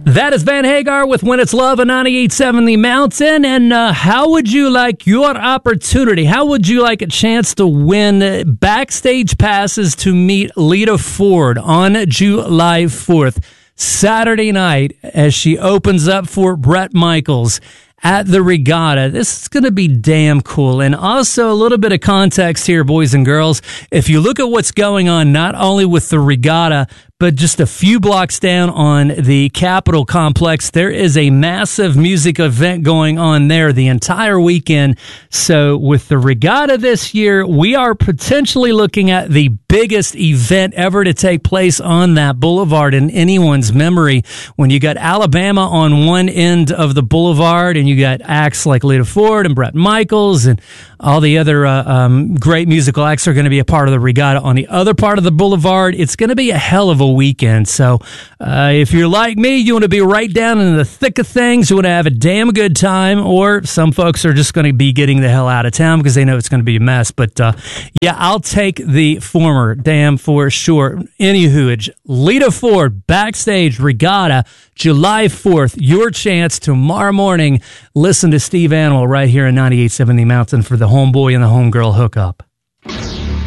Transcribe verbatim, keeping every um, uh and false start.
That is Van Hagar with When It's Love on ninety-eight point seven The Mountain. And uh, how would you like your opportunity? How would you like a chance to win backstage passes to meet Lita Ford on July fourth, Saturday night, as she opens up for Bret Michaels at the Regatta? This is going to be damn cool. And also a little bit of context here, boys and girls. If you look at what's going on, not only with the Regatta, but just a few blocks down on the Capitol complex, there is a massive music event going on there the entire weekend. So with the Regatta this year, we are potentially looking at the biggest event ever to take place on that boulevard in anyone's memory. When you got Alabama on one end of the boulevard, and you got acts like Lita Ford and Bret Michaels and all the other uh, um, great musical acts are going to be a part of the Regatta on the other part of the boulevard. It's going to be a hell of a weekend. So uh, if you're like me, you want to be right down in the thick of things, you want to have a damn good time, or some folks are just going to be getting the hell out of town because they know it's going to be a mess. But uh, yeah, I'll take the former, damn for sure. Anywho, it's Lita Ford, backstage, Regatta, July fourth, your chance tomorrow morning. Listen to Steve Animal right here in ninety-eight point seven The Mountain for the homeboy and the homegirl hookup.